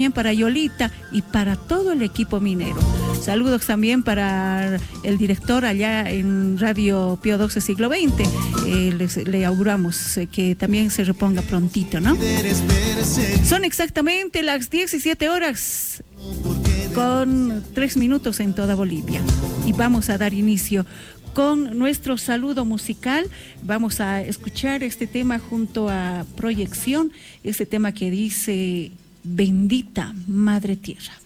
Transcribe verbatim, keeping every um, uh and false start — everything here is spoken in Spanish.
también para Yolita y para todo el equipo minero. Saludos también para el director allá en Radio Pío doce Siglo veinte. Eh, les, le auguramos eh, que también se reponga prontito, ¿no? Son exactamente las diecisiete horas con tres minutos en toda Bolivia. Y vamos a dar inicio con nuestro saludo musical. Vamos a escuchar este tema junto a Proyección, este tema que dice Bendita Madre Tierra.